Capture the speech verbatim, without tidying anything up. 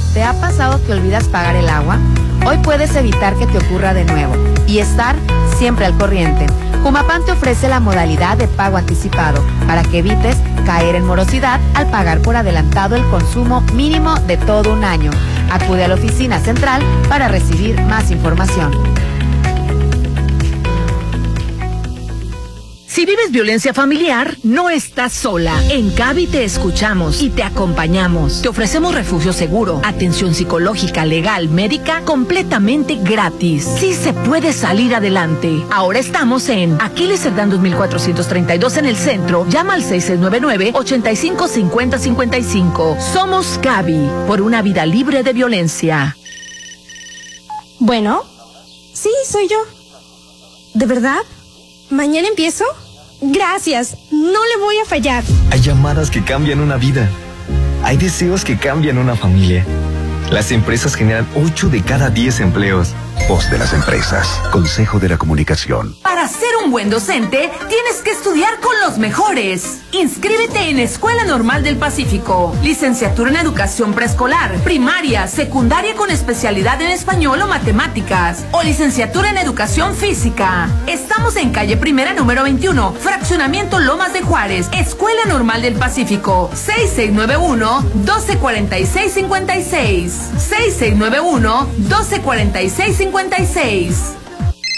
¿Te ha pasado que olvidas pagar el agua? Hoy puedes evitar que te ocurra de nuevo y estar siempre al corriente. Jumapam te ofrece la modalidad de pago anticipado para que evites caer en morosidad al pagar por adelantado el consumo mínimo de todo un año. Acude a la oficina central para recibir más información. Si vives violencia familiar, no estás sola. En Cavi te escuchamos y te acompañamos. Te ofrecemos refugio seguro, atención psicológica, legal, médica, completamente gratis. Sí se puede salir adelante. Ahora estamos en Aquiles Cerdán dos mil cuatrocientos treinta y dos en el centro. Llama al seis seis nueve nueve, ocho cinco cinco cero cinco cinco. Somos Cavi, por una vida libre de violencia. Bueno, sí, soy yo. ¿De verdad? ¿Mañana empiezo? Gracias, no le voy a fallar. Hay llamadas que cambian una vida. Hay deseos que cambian una familia. Las empresas generan ocho de cada diez empleos. Voz de las empresas. Consejo de la Comunicación. Para ser un buen docente, tienes que estudiar con los mejores. Inscríbete en Escuela Normal del Pacífico. Licenciatura en Educación Preescolar, Primaria, Secundaria con especialidad en Español o Matemáticas. O licenciatura en Educación Física. Estamos en calle Primera número veintiuno, Fraccionamiento Lomas de Juárez. Escuela Normal del Pacífico. seis seis nueve uno, uno dos cuatro seis cinco seis. seis seis nueve uno, uno dos cuatro seis cinco seis.